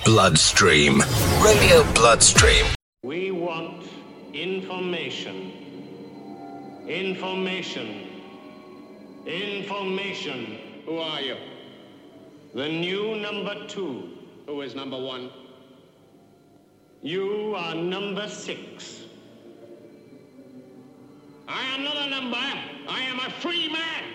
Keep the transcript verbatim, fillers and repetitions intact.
Bloodstream. Radio Bloodstream. We want information. Information. Information. Who are you? The new number two. Who is number one? You are number six. I am not a number. I am a free man.